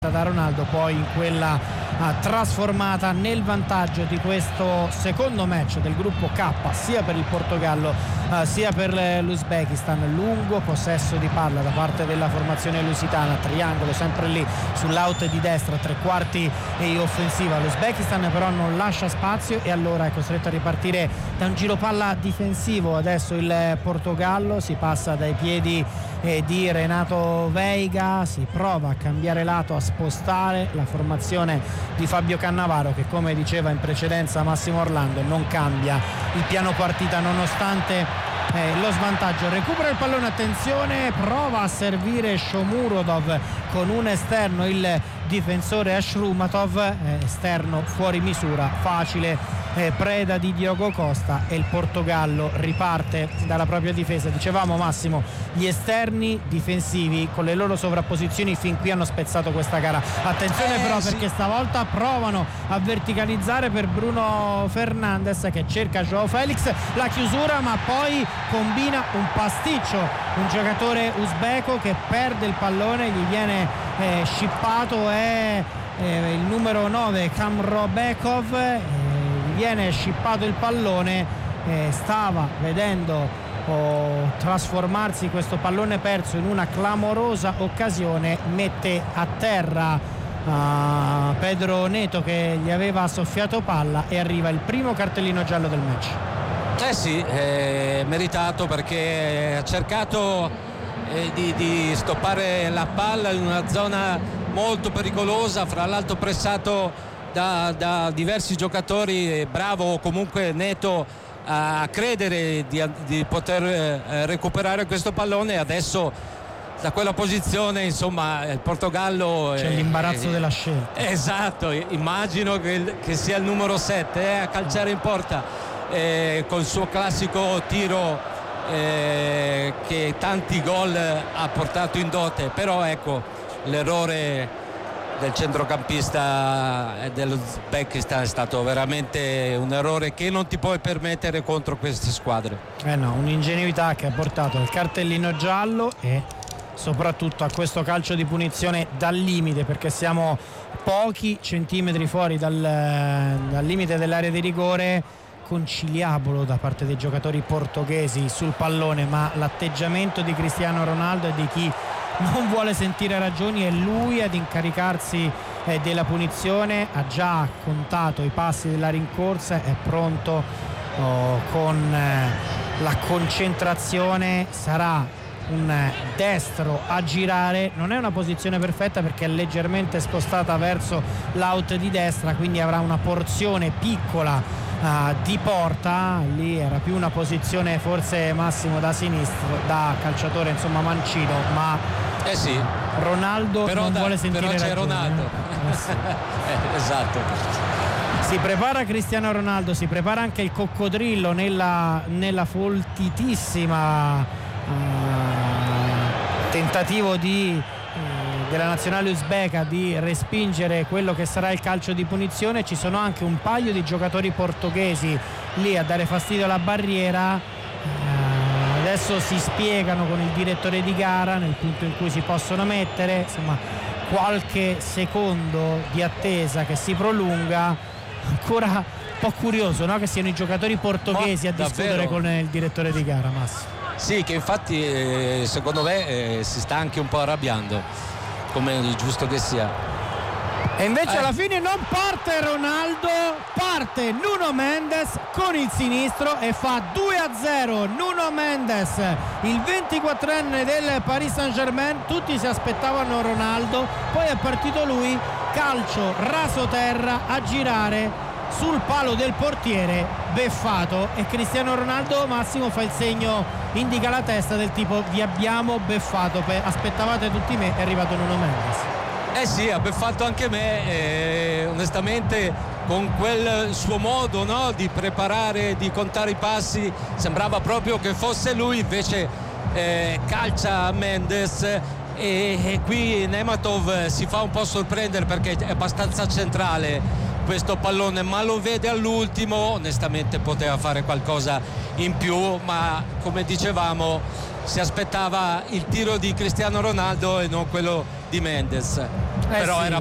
da Ronaldo, poi in quella trasformata nel vantaggio di questo secondo match del gruppo K, sia per il Portogallo sia per l'Uzbekistan. Lungo possesso di palla da parte della formazione lusitana, triangolo sempre lì sull'out di destra, tre quarti e offensiva. L'Uzbekistan però non lascia spazio e allora è costretto a ripartire da un giro palla difensivo. Adesso il Portogallo si passa dai piedi di Renato Veiga, si prova a cambiare lato, a spostare la formazione di Fabio Cannavaro, che come diceva in precedenza Massimo Orlando non cambia il piano partita nonostante lo svantaggio. Recupera il pallone, attenzione, prova a servire Shomurodov con un esterno, il difensore Ashrumatov, esterno fuori misura, facile preda di Diogo Costa, e il Portogallo riparte dalla propria difesa. Dicevamo, Massimo, gli esterni difensivi con le loro sovrapposizioni fin qui hanno spezzato questa gara. Attenzione però, perché stavolta provano a verticalizzare per Bruno Fernandes che cerca Joao Felix, la chiusura, ma poi combina un pasticcio un giocatore uzbeko che perde il pallone, gli viene scippato, è il numero 9 Kamrobekov, viene scippato il pallone, stava vedendo trasformarsi questo pallone perso in una clamorosa occasione, mette a terra Pedro Neto che gli aveva soffiato palla e arriva il primo cartellino giallo del match. Sì, meritato, perché ha cercato di stoppare la palla in una zona molto pericolosa, fra l'altro pressato da diversi giocatori. Bravo comunque Neto a credere di poter recuperare questo pallone. Adesso da quella posizione, insomma, il Portogallo c'è l'imbarazzo della scelta. Esatto, immagino che sia il numero 7 a calciare in porta col suo classico tiro che tanti gol ha portato in dote. Però ecco, l'errore del centrocampista dell'Uzbekistan è stato veramente un errore che non ti puoi permettere contro queste squadre. No, un'ingenuità che ha portato al cartellino giallo e soprattutto a questo calcio di punizione dal limite, perché siamo pochi centimetri fuori dal limite dell'area di rigore. Conciliabolo da parte dei giocatori portoghesi sul pallone, ma l'atteggiamento di Cristiano Ronaldo è di chi non vuole sentire ragioni, è lui ad incaricarsi della punizione. Ha già contato i passi della rincorsa, è pronto con la concentrazione. Sarà un destro a girare, non è una posizione perfetta perché è leggermente spostata verso l'out di destra, quindi avrà una porzione piccola di porta. Lì era più una posizione forse, Massimo, da sinistro, da calciatore insomma mancino, ma sì, Ronaldo però non vuole sentire però c'è ragione. Ronaldo. Sì. Esatto. Si prepara Cristiano Ronaldo, si prepara anche il coccodrillo nella foltitissima tentativo della nazionale uzbeka di respingere quello che sarà il calcio di punizione. Ci sono anche un paio di giocatori portoghesi lì a dare fastidio alla barriera. Adesso si spiegano con il direttore di gara nel punto in cui si possono mettere, insomma qualche secondo di attesa che si prolunga. Ancora un po' curioso, no? Che siano i giocatori portoghesi a discutere davvero con il direttore di gara, Massimo. Sì, che infatti secondo me si sta anche un po' arrabbiando, come è giusto che sia. E invece alla fine non parte Ronaldo, parte Nuno Mendes con il sinistro e fa 2-0. Nuno Mendes, il 24enne del Paris Saint-Germain. Tutti si aspettavano Ronaldo, poi è partito lui, calcio raso terra a girare sul palo del portiere, beffato, e Cristiano Ronaldo, Massimo, fa il segno, indica la testa del tipo vi abbiamo beffato, aspettavate tutti me, è arrivato Nuno Mendes. Sì, ha beffato anche me, onestamente, con quel suo modo, no, di preparare, di contare i passi, sembrava proprio che fosse lui, invece calcia Mendes e qui Nematov si fa un po' sorprendere perché è abbastanza centrale questo pallone, ma lo vede all'ultimo. Onestamente poteva fare qualcosa in più, ma come dicevamo si aspettava il tiro di Cristiano Ronaldo e non quello di Mendes. Però sì, era